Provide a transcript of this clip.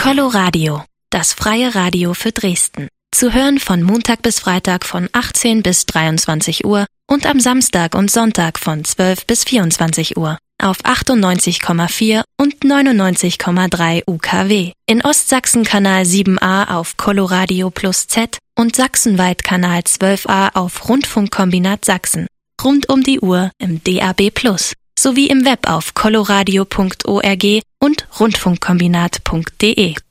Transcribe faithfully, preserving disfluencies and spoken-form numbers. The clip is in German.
Coloradio, das freie Radio für Dresden. Zu hören von Montag bis Freitag von achtzehn bis dreiundzwanzig Uhr und am Samstag und Sonntag von zwölf bis vierundzwanzig Uhr auf achtundneunzig Komma vier und neunundneunzig Komma drei U K W. In Ostsachsen Kanal sieben a auf Coloradio Plus Z und sachsenweit Kanal zwölf a auf Rundfunkkombinat Sachsen. Rund um die Uhr im D A B Plus. Sowie im Web auf coloradio punkt org und rundfunkkombinat punkt de.